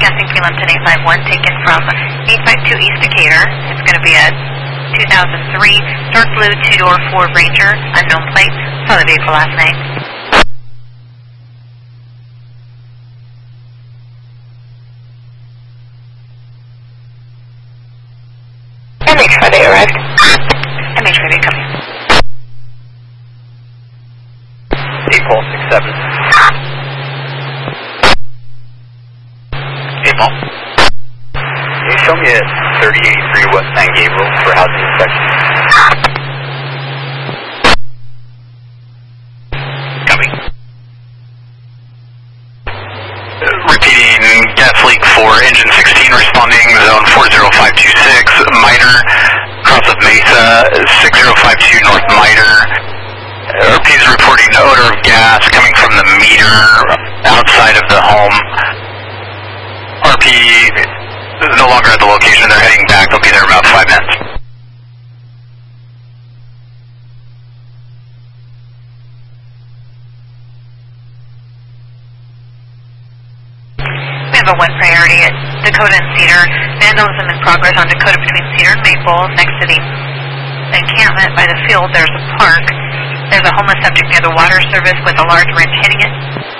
broadcasting QLM 10851, taken from 852 East Decatur. It's going to be a 2003 dark blue two-door Ford Ranger, unknown plate. Saw the vehicle last night. MH5A arrived. MH5A coming. 8-67. 8-ball. Can you show me at 3083 West San Gabriel for housing inspection? Coming. Repeating, gas leak for engine 16 responding, zone 40526, Miter, cross of Mesa, 6052 North Miter. RP is reporting odor of gas coming from the meter outside of the home. RP is no longer at the location. They're heading back. They'll be there in about 5 minutes. We have a 1 priority at Dakota and Cedar. Vandalism in progress on Dakota between Cedar and Maple. Next to the encampment by the field, there's a park. There's a homeless subject near the water service with a large wrench hitting it.